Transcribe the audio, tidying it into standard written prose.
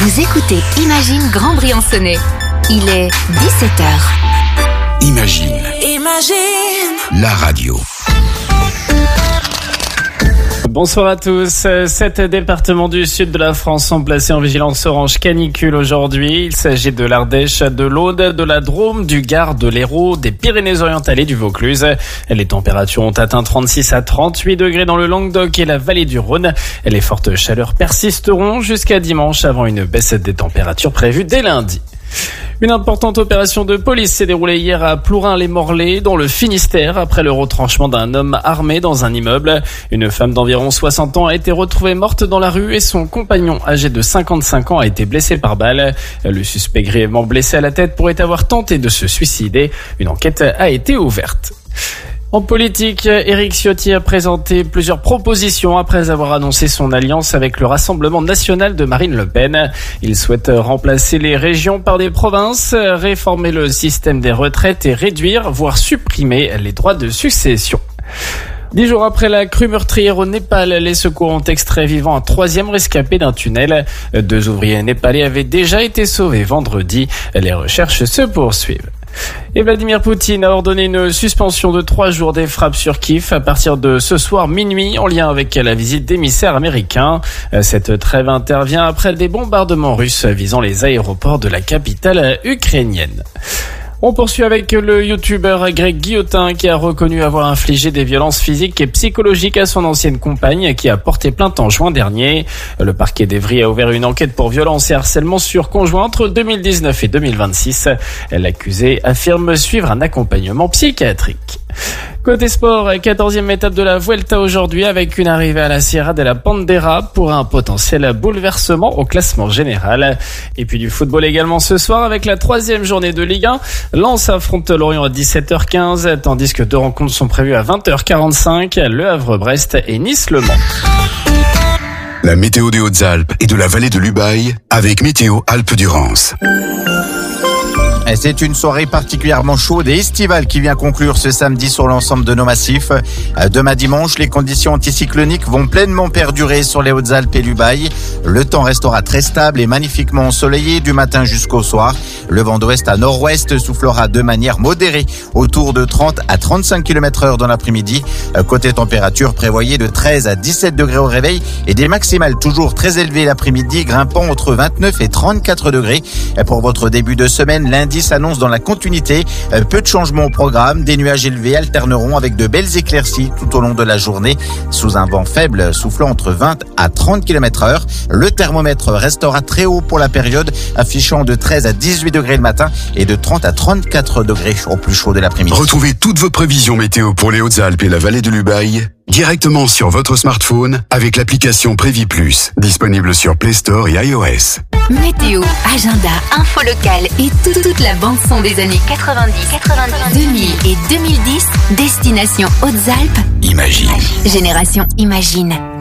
Vous écoutez Imagine Grand Briançonnais. Il est 17h. Imagine. La radio. Bonsoir à tous. 7 départements du sud de la France sont placés en vigilance orange canicule aujourd'hui. Il s'agit de l'Ardèche, de l'Aude, de la Drôme, du Gard, de l'Hérault, des Pyrénées-Orientales et du Vaucluse. Les températures ont atteint 36 à 38 degrés dans le Languedoc et la vallée du Rhône. Les fortes chaleurs persisteront jusqu'à dimanche avant une baisse des températures prévue dès lundi. Une importante opération de police s'est déroulée hier à Plourin-les-Morlaix, dans le Finistère, après le retranchement d'un homme armé dans un immeuble. Une femme d'environ 60 ans a été retrouvée morte dans la rue et son compagnon, âgé de 55 ans, a été blessé par balle. Le suspect grièvement blessé à la tête pourrait avoir tenté de se suicider. Une enquête a été ouverte. En politique, Éric Ciotti a présenté plusieurs propositions après avoir annoncé son alliance avec le Rassemblement national de Marine Le Pen. Il souhaite remplacer les régions par des provinces, réformer le système des retraites et réduire, voire supprimer les droits de succession. 10 jours après la crue meurtrière au Népal, les secours ont extrait vivant un troisième rescapé d'un tunnel. 2 ouvriers népalais avaient déjà été sauvés vendredi. Les recherches se poursuivent. Et Vladimir Poutine a ordonné une suspension de 3 jours des frappes sur Kiev à partir de ce soir minuit en lien avec la visite d'émissaires américains. Cette trêve intervient après des bombardements russes visant les aéroports de la capitale ukrainienne. On poursuit avec le youtubeur Greg Guillotin qui a reconnu avoir infligé des violences physiques et psychologiques à son ancienne compagne qui a porté plainte en juin dernier. Le parquet d'Evry a ouvert une enquête pour violence et harcèlement sur conjoint entre 2019 et 2026. L'accusé affirme suivre un accompagnement psychiatrique. Côté sport, 14e étape de la Vuelta aujourd'hui avec une arrivée à la Sierra de la Bandera pour un potentiel bouleversement au classement général. Et puis du football également ce soir avec la 3e journée de Ligue 1. Lens affronte Lorient à 17h15 tandis que 2 rencontres sont prévues à 20h45, Le Havre-Brest et Nice-Le Mans. La météo des Hautes-Alpes et de la vallée de l'Ubaye avec Météo Alpes-Durance. C'est une soirée particulièrement chaude et estivale qui vient conclure ce samedi sur l'ensemble de nos massifs. Demain dimanche, les conditions anticycloniques vont pleinement perdurer sur les Hautes-Alpes et l'Ubaye. Le temps restera très stable et magnifiquement ensoleillé du matin jusqu'au soir. Le vent d'ouest à nord-ouest soufflera de manière modérée autour de 30 à 35 km/h dans l'après-midi. Côté température, prévoyez de 13 à 17 degrés au réveil et des maximales toujours très élevées l'après-midi, grimpant entre 29 et 34 degrés. Pour votre début de semaine, lundi s'annonce dans la continuité. Peu de changements au programme. Des nuages élevés alterneront avec de belles éclaircies tout au long de la journée sous un vent faible soufflant entre 20 à 30 km/h. Le thermomètre restera très haut pour la période, affichant de 13 à 18 degrés le matin et de 30 à 34 degrés au plus chaud de l'après-midi. Retrouvez toutes vos prévisions météo pour les Hautes-Alpes et la vallée de l'Ubaye directement sur votre smartphone avec l'application Prévis Plus, disponible sur Play Store et iOS. Météo, agenda, info locale et toute la bande-son des années 90, 2000 et 2010, destination Hautes-Alpes. Imagine. Génération Imagine.